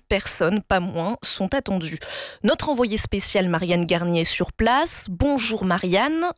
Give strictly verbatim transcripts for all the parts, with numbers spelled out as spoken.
personnes, pas moins, sont attendues. Notre envoyée spéciale Marianne Garnier est sur place. Bonjour Marianne.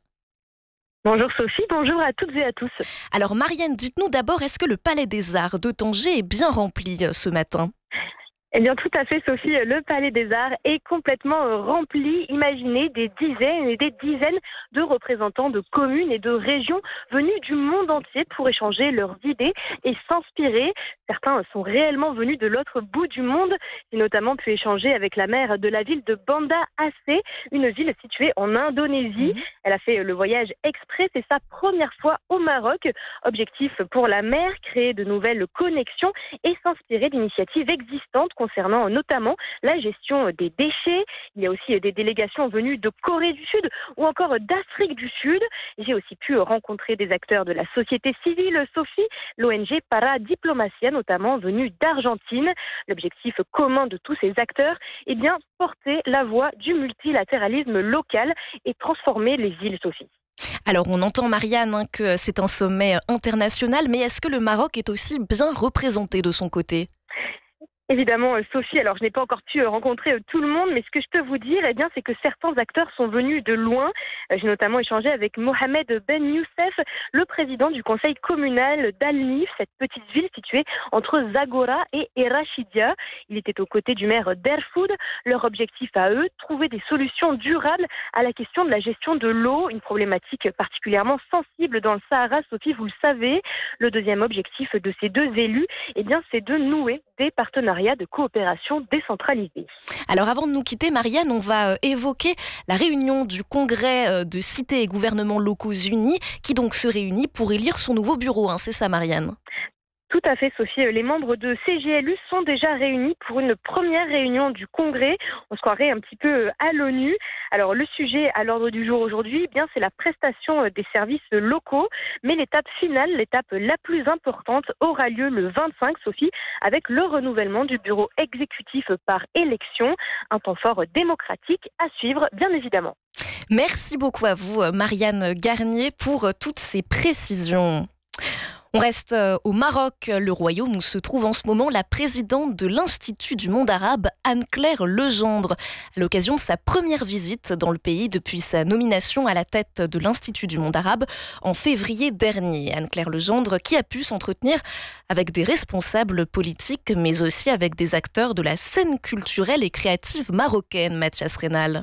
Bonjour Sophie, bonjour à toutes et à tous. Alors Marianne, dites-nous d'abord, est-ce que le Palais des Arts de Tanger est bien rempli ce matin ? Eh bien tout à fait Sophie, le Palais des Arts est complètement rempli. Imaginez des dizaines et des dizaines de représentants de communes et de régions venus du monde entier pour échanger leurs idées et s'inspirer. Certains sont réellement venus de l'autre bout du monde. J'ai notamment pu échanger avec la maire de la ville de Banda Aceh, une ville située en Indonésie. Mmh. Elle a fait le voyage exprès, c'est sa première fois au Maroc. Objectif pour la maire, créer de nouvelles connexions et s'inspirer d'initiatives existantes concernant notamment la gestion des déchets. Il y a aussi des délégations venues de Corée du Sud ou encore d'Afrique du Sud. J'ai aussi pu rencontrer des acteurs de la société civile, Sophie, l'O N G Para Diplomacia, notamment venue d'Argentine. L'objectif commun de tous ces acteurs est bien porter la voix du multilatéralisme local et transformer les îles, Sophie. Alors on entend Marianne hein, que c'est un sommet international, mais est-ce que le Maroc est aussi bien représenté de son côté ? Évidemment, Sophie, alors je n'ai pas encore pu rencontrer tout le monde, mais ce que je peux vous dire, eh bien, c'est que certains acteurs sont venus de loin. J'ai notamment échangé avec Mohamed Ben Youssef, le président du conseil communal d'Al-Nif, cette petite ville située entre Zagora et Erachidia. Il était aux côtés du maire d'Erfoud. Leur objectif à eux, trouver des solutions durables à la question de la gestion de l'eau, une problématique particulièrement sensible dans le Sahara, Sophie, vous le savez. Le deuxième objectif de ces deux élus, eh bien, c'est de nouer des partenariats de coopération décentralisée. Alors avant de nous quitter, Marianne, on va évoquer la réunion du congrès de cités et gouvernements locaux unis qui donc se réunit pour élire son nouveau bureau. Hein, c'est ça, Marianne ? Tout à fait, Sophie. Les membres de C G L U sont déjà réunis pour une première réunion du Congrès. On se croirait un petit peu à l'ONU. Alors, le sujet à l'ordre du jour aujourd'hui, eh bien, c'est la prestation des services locaux. Mais l'étape finale, l'étape la plus importante, aura lieu le vingt-cinq, Sophie, avec le renouvellement du bureau exécutif par élection. Un temps fort démocratique à suivre, bien évidemment. Merci beaucoup à vous, Marianne Garnier, pour toutes ces précisions. On reste au Maroc, le royaume où se trouve en ce moment la présidente de l'Institut du monde arabe, Anne-Claire Legendre. À l'occasion de sa première visite dans le pays depuis sa nomination à la tête de l'Institut du monde arabe en février dernier. Anne-Claire Legendre qui a pu s'entretenir avec des responsables politiques, mais aussi avec des acteurs de la scène culturelle et créative marocaine, Mathias Rénal.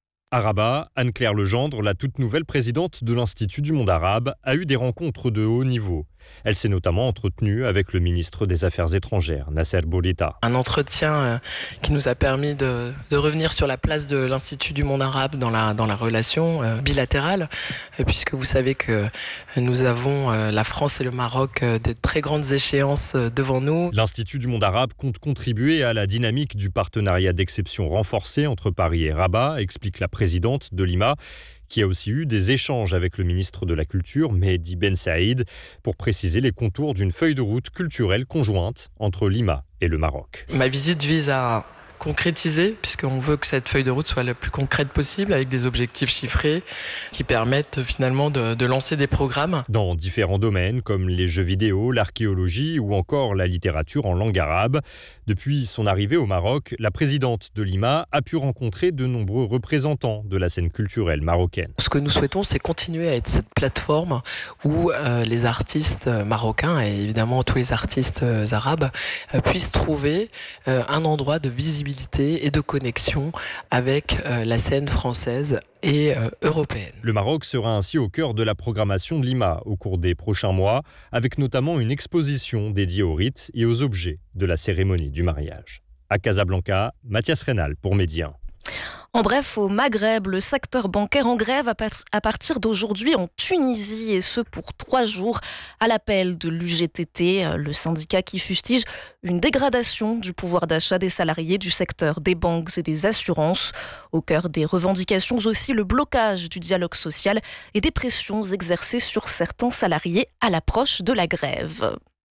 À Rabat, Anne-Claire Legendre, la toute nouvelle présidente de l'Institut du monde arabe, a eu des rencontres de haut niveau. Elle s'est notamment entretenue avec le ministre des Affaires étrangères, Nasser Bourita. Un entretien euh, qui nous a permis de, de revenir sur la place de l'Institut du monde arabe dans la, dans la relation euh, bilatérale, euh, puisque vous savez que nous avons, euh, la France et le Maroc, euh, des très grandes échéances euh, devant nous. L'Institut du monde arabe compte contribuer à la dynamique du partenariat d'exception renforcé entre Paris et Rabat, explique la présidente de l'I M A, qui a aussi eu des échanges avec le ministre de la Culture, Mehdi Ben Saïd, pour préciser les contours d'une feuille de route culturelle conjointe entre l'I M A et le Maroc. Ma visite vise à concrétiser, puisqu'on veut que cette feuille de route soit la plus concrète possible, avec des objectifs chiffrés qui permettent finalement de, de lancer des programmes. Dans différents domaines, comme les jeux vidéo, l'archéologie ou encore la littérature en langue arabe. Depuis son arrivée au Maroc, la présidente de l'I M A a pu rencontrer de nombreux représentants de la scène culturelle marocaine. Ce que nous souhaitons, c'est continuer à être cette plateforme où euh, les artistes marocains et évidemment tous les artistes euh, arabes euh, puissent trouver euh, un endroit de visibilité et de connexion avec euh, la scène française et euh, européenne. Le Maroc sera ainsi au cœur de la programmation de l'I M A au cours des prochains mois, avec notamment une exposition dédiée aux rites et aux objets de la cérémonie du mariage. À Casablanca, Mathias Rénal pour Média. En bref, au Maghreb, le secteur bancaire en grève à partir d'aujourd'hui en Tunisie, et ce pour trois jours, à l'appel de l'U G T T, le syndicat qui fustige une dégradation du pouvoir d'achat des salariés du secteur des banques et des assurances. Au cœur des revendications aussi, le blocage du dialogue social et des pressions exercées sur certains salariés à l'approche de la grève.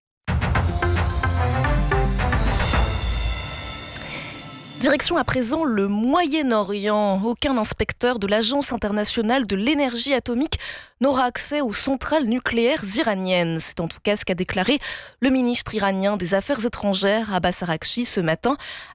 Direction à présent le Moyen-Orient. Aucun inspecteur de l'Agence internationale de l'énergie atomique n'aura accès aux centrales nucléaires iraniennes. C'est en tout cas ce qu'a déclaré le ministre iranien des Affaires étrangères, Abbas Araghchi, ce matin,